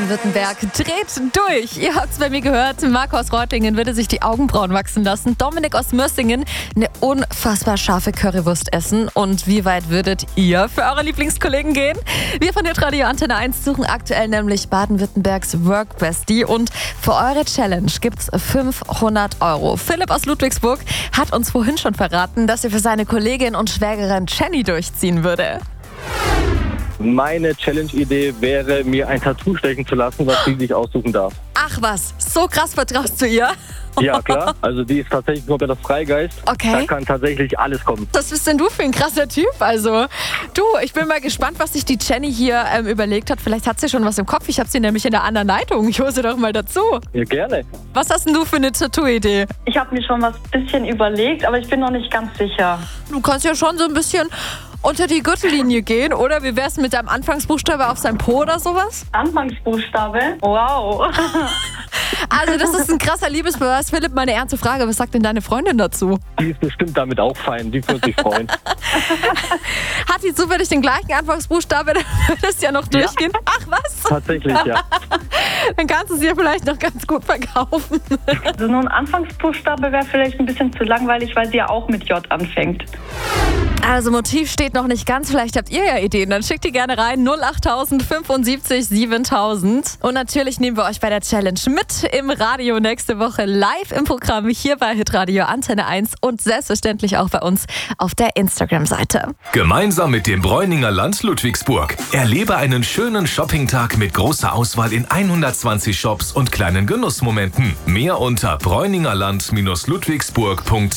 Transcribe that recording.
Baden-Württemberg dreht durch. Ihr habt es bei mir gehört, Marco aus Reutlingen würde sich die Augenbrauen wachsen lassen. Dominik aus Mössingen eine unfassbar scharfe Currywurst essen. Und wie weit würdet ihr für eure Lieblingskollegen gehen? Wir von hitradio Antenne 1 suchen aktuell nämlich Baden-Württembergs Workbestie. Und für eure Challenge gibt's 500 €. Philipp aus Ludwigsburg hat uns vorhin schon verraten, dass er für seine Kollegin und Schwägerin Jenny durchziehen würde. Meine Challenge-Idee wäre, mir ein Tattoo stechen zu lassen, was sie sich aussuchen darf. Ach was, so krass vertraust du ihr? Ja, klar. Also die ist tatsächlich nur der Freigeist. Okay. Da kann tatsächlich alles kommen. Was bist denn du für ein krasser Typ? Also, du, ich bin mal gespannt, was sich die Jenny hier überlegt hat. Vielleicht hat sie schon was im Kopf. Ich habe sie nämlich in der anderen Leitung. Ich hole sie doch mal dazu. Ja, gerne. Was hast denn du für eine Tattoo-Idee? Ich habe mir schon was bisschen überlegt, aber ich bin noch nicht ganz sicher. Du kannst ja schon so ein bisschen unter die Gürtellinie gehen, oder? Wie wär's mit deinem Anfangsbuchstabe auf seinem Po oder sowas? Anfangsbuchstabe? Wow. Also das ist ein krasser Liebesbeweis. Philipp, meine ernste Frage, was sagt denn deine Freundin dazu? Die ist bestimmt damit auch fein. Die wird sich freuen. Hat die zufällig den gleichen Anfangsbuchstabe? Dann würde es ja noch durchgehen. Ja. Ach was? Tatsächlich, ja. Dann kannst du sie ja vielleicht noch ganz gut verkaufen. Also nur ein Anfangsbuchstabe wäre vielleicht ein bisschen zu langweilig, weil sie ja auch mit J anfängt. Also Motiv steht noch nicht ganz, vielleicht habt ihr ja Ideen, dann schickt die gerne rein, 08000 75 7000. Und natürlich nehmen wir euch bei der Challenge mit im Radio nächste Woche live im Programm hier bei hitradio Antenne 1 und selbstverständlich auch bei uns auf der Instagram-Seite. Gemeinsam mit dem Bräuninger Land Ludwigsburg. Erlebe einen schönen Shoppingtag mit großer Auswahl in 120 Shops und kleinen Genussmomenten. Mehr unter bräuningerland-ludwigsburg.de.